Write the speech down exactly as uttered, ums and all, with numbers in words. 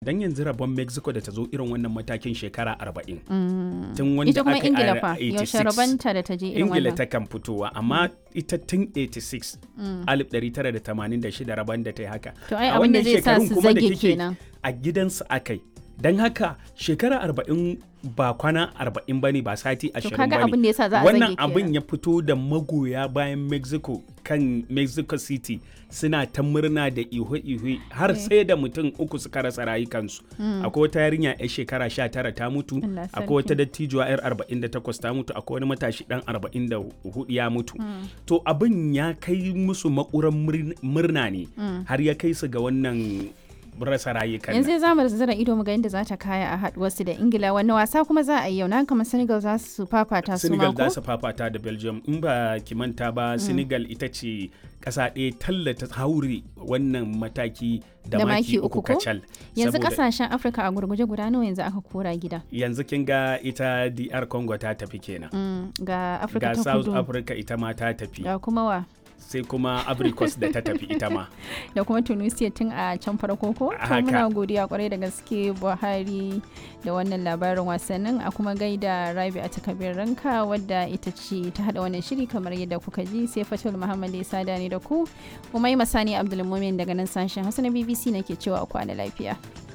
dan yanzu rabon Mexico da ta zo irin wannan matakin shekara arba'in. Mm. Tun wanda ita kuma aka Ingila yi fa a yaushe rabanta da ta je irin Ingila wannan. ta kan fitowa amma ita tun eighty-six alif ɗari tara da tamanin da shida rabon da ta yi haka. To ai A abin da wannan zai sa shekarun su kuma da zage kike kenan. a gidansu akai. Don haka shekara arba'in ba kwana arba'in ba ne ba sati ashirin ba ne. kaga abin da yasa za a Wannan zage kenan. abin ya fito da magoya bayan Mexico kan Mexico City suna ta murna da ihu-ihu har sai da mutum uku suka rasa rayukansu. Akwai wata yarinya 'yar shekara sha tara ta mutu, Allah sarki. akwai wata dattijuwa 'yar arba'in da takwas ta mutu, akwai wani matashi dan arba'in da hudu ya mutu. To abin ya kai musu makuran murna ne har ya kai su ga wannan rasa rayukan. Yanzu za mu zara ido mu ga yadda za ta kaya a haduwarsu da Ingila. Wani wasa kuma za a yi yau? Na kamar Senegal za su fafata su Senegal mako? za su fafata da Belgium. In ba ki manta ba Senegal ita ce kasa ɗaya tallata haure wannan mataki da maki uku kacal. Yanzu kasashen Afirka a gurguje guda nawa yanzu aka kora gida? Yanzu kin ga ita D R Congo ta tafi kenan. Mm, ga Afirka Ga ta South kudu. Africa ita ma ta tafi. Ga kuma wa? Sai kuma Ivory Coast da ta tafi ita ma. Da kuma Tunisia tun a can farko ko? To Haka. muna godiya kwarai da gaske Buhari da wannan labarin wasannin, a kuma gaida Rabi a takabir ranka wadda ita ce ta hada wannan shiri kamar yadda kuka ji, sai Fatul Muhammad ya sada ne da ku. Umaima Sani Abdulmumin daga nan sashen Hausa na B B C nake cewa a kwana lafiya.